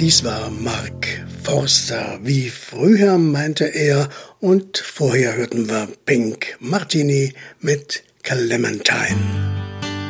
Dies war Mark Forster, wie früher meinte er, und vorher hörten wir Pink Martini mit Clementine.